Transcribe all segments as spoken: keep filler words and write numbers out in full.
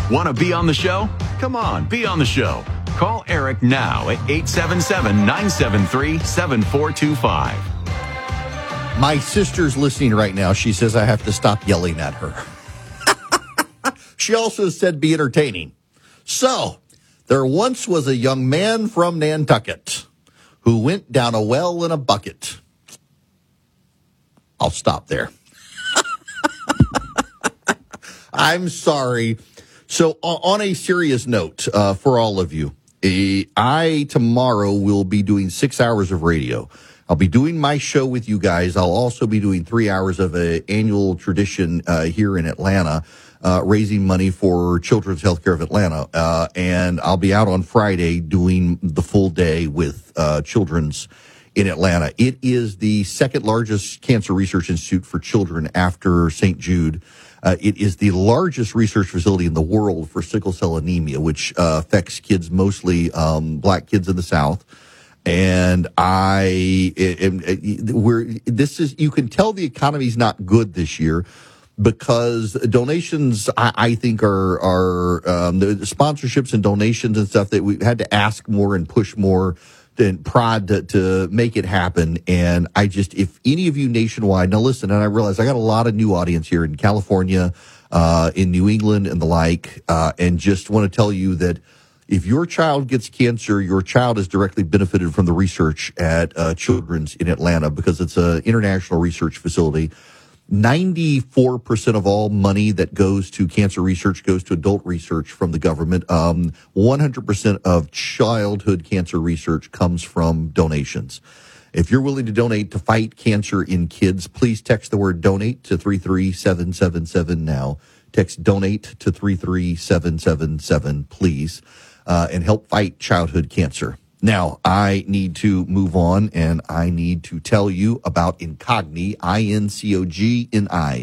Want to be on the show? Come on, be on the show. Call Eric now at eight seven seven, nine seven three, seven four two five. My sister's listening right now. She says I have to stop yelling at her. She also said be entertaining. So, there once was a young man from Nantucket who went down a well in a bucket. I'll stop there. I'm sorry. So, on a serious note, uh, for all of you, I tomorrow will be doing six hours of radio. I'll be doing my show with you guys. I'll also be doing three hours of an annual tradition uh, here in Atlanta, uh, raising money for Children's Healthcare of Atlanta. Uh, and I'll be out on Friday doing the full day with uh, Children's in Atlanta. It is the second largest cancer research institute for children after Saint Jude. Uh, it is the largest research facility in the world for sickle cell anemia, which uh, affects kids, mostly um, black kids in the South. And I, am, we're, this is, you can tell the economy's not good this year because donations, I, I think, are, are, um, the sponsorships and donations and stuff that we had to ask more and push more and prod to, to make it happen. And I just, if any of you nationwide, now listen, and I realize I got a lot of new audience here in California, uh, in New England and the like, uh, and just want to tell you that if your child gets cancer, your child is directly benefited from the research at uh, Children's in Atlanta because it's an international research facility. ninety-four percent of all money that goes to cancer research goes to adult research from the government. Um, one hundred percent of childhood cancer research comes from donations. If you're willing to donate to fight cancer in kids, please text the word donate to three three seven seven seven now. Text donate to three three seven seven seven, please. Uh, and help fight childhood cancer. Now, I need to move on, and I need to tell you about Incogni, I N C O G N I,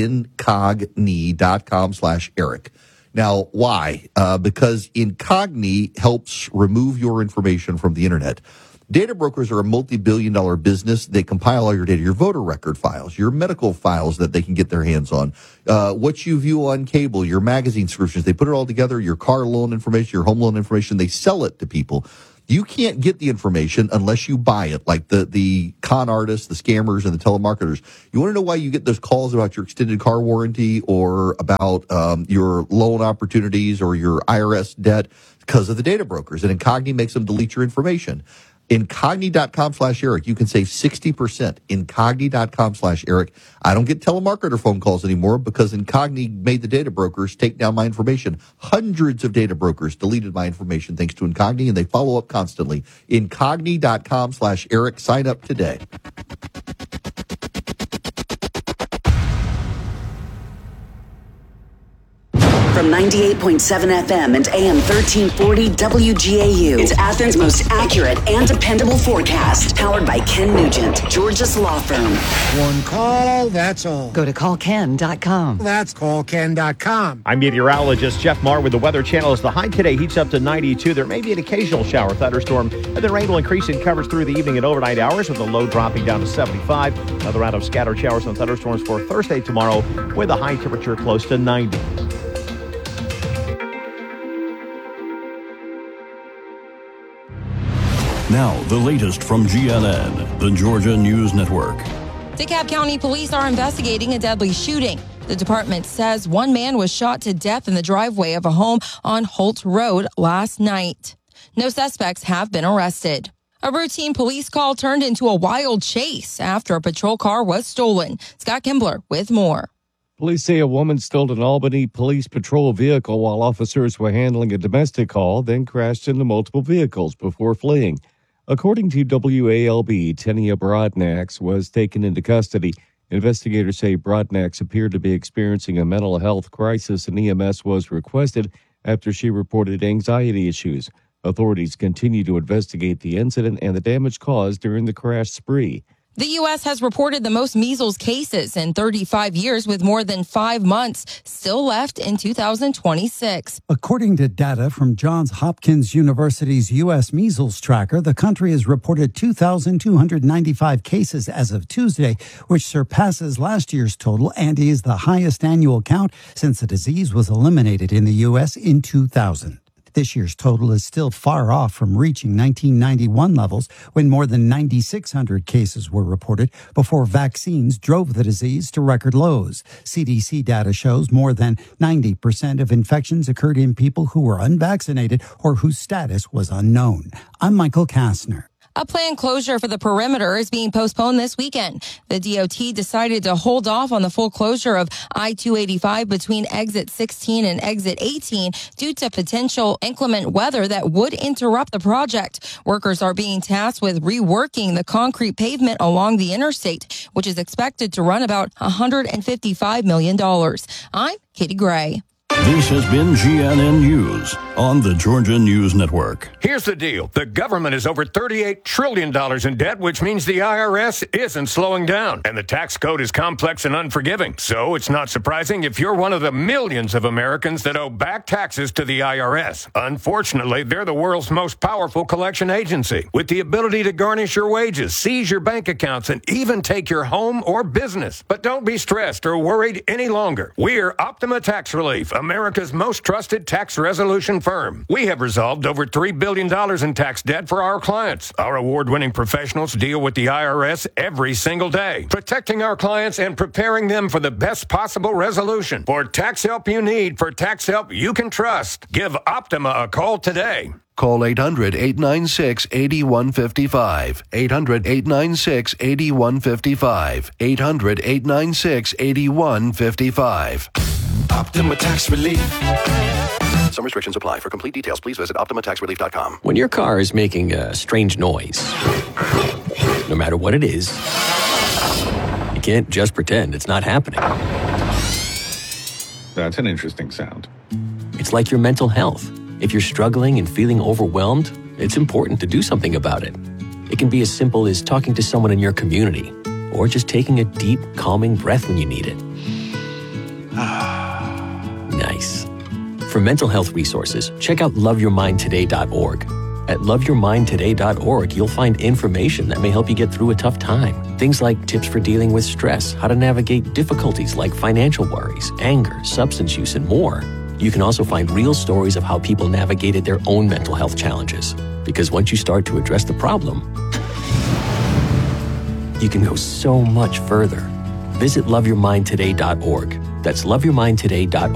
incogni.com slash Eric. Now, why? Uh, because Incogni helps remove your information from the internet. Data brokers are a multi-billion dollar business. They compile all your data, your voter record files, your medical files that they can get their hands on, uh, what you view on cable, your magazine subscriptions. They put it all together, your car loan information, your home loan information. They sell it to people. You can't get the information unless you buy it, like the, the con artists, the scammers, and the telemarketers. You want to know why you get those calls about your extended car warranty or about um, your loan opportunities or your I R S debt? Because of the data brokers. And Incogni makes them delete your information. Incogni.com slash Eric. You can save sixty percent. Incogni.com slash Eric. I don't get telemarketer phone calls anymore because Incogni made the data brokers take down my information. Hundreds of data brokers deleted my information thanks to Incogni, and they follow up constantly. Incogni.com slash Eric. Sign up today. From ninety-eight point seven F M and A M thirteen forty W G A U. It's Athens' most accurate and dependable forecast. Powered by Ken Nugent, Georgia's law firm. One call, that's all. Go to call ken dot com. That's call ken dot com. I'm meteorologist Jeff Marr with the Weather Channel. As the high today heats up to ninety-two, there may be an occasional shower, thunderstorm, and then rain will increase in coverage through the evening and overnight hours with the low dropping down to seventy-five. Another round of scattered showers and thunderstorms for Thursday tomorrow with a high temperature close to ninety. Now, the latest from G N N, the Georgia News Network. DeKalb County police are investigating a deadly shooting. The department says one man was shot to death in the driveway of a home on Holt Road last night. No suspects have been arrested. A routine police call turned into a wild chase after a patrol car was stolen. Scott Kimbler with more. Police say a woman stole an Albany police patrol vehicle while officers were handling a domestic call, then crashed into multiple vehicles before fleeing. According to W A L B, Tenia Brodnax was taken into custody. Investigators say Brodnax appeared to be experiencing a mental health crisis, and E M S was requested after she reported anxiety issues. Authorities continue to investigate the incident and the damage caused during the crash spree. The U S has reported the most measles cases in thirty-five years, with more than five months still left in two thousand twenty-six. According to data from Johns Hopkins University's U S Measles Tracker, the country has reported two thousand two hundred ninety-five cases as of Tuesday, which surpasses last year's total and is the highest annual count since the disease was eliminated in the U S in two thousand. This year's total is still far off from reaching nineteen ninety-one levels, when more than nine thousand six hundred cases were reported before vaccines drove the disease to record lows. C D C data shows more than ninety percent of infections occurred in people who were unvaccinated or whose status was unknown. I'm Michael Kastner. A planned closure for the perimeter is being postponed this weekend. The D O T decided to hold off on the full closure of I two eighty-five between exit sixteen and exit eighteen due to potential inclement weather that would interrupt the project. Workers are being tasked with reworking the concrete pavement along the interstate, which is expected to run about one hundred fifty-five million dollars. I'm Katie Gray. This has been G N N News on the Georgia News Network. Here's the deal. The government is over thirty-eight trillion dollars in debt, which means the I R S isn't slowing down. And the tax code is complex and unforgiving. So it's not surprising if you're one of the millions of Americans that owe back taxes to the I R S. Unfortunately, they're the world's most powerful collection agency, with the ability to garnish your wages, seize your bank accounts, and even take your home or business. But don't be stressed or worried any longer. We're Optima Tax Relief, America's most trusted tax resolution firm. We have resolved over three billion dollars in tax debt for our clients. Our award-winning professionals deal with the I R S every single day, protecting our clients and preparing them for the best possible resolution. For tax help you need, for tax help you can trust, give Optima a call today. Call eight hundred, eight nine six, eight one five five. eight hundred, eight nine six, eight one five five. eight hundred, eight nine six, eight one five five. Optima Tax Relief. Some restrictions apply. For complete details, please visit optima tax relief dot com. When your car is making a strange noise, no matter what it is, you can't just pretend it's not happening. That's an interesting sound. It's like your mental health. If you're struggling and feeling overwhelmed, it's important to do something about it. It can be as simple as talking to someone in your community, or just taking a deep, calming breath when you need it. Nice. For mental health resources, check out love your mind today dot org. At love your mind today dot org, you'll find information that may help you get through a tough time. Things like tips for dealing with stress, how to navigate difficulties like financial worries, anger, substance use, and more. You can also find real stories of how people navigated their own mental health challenges. Because once you start to address the problem, you can go so much further. Visit love your mind today dot org. That's love your mind today dot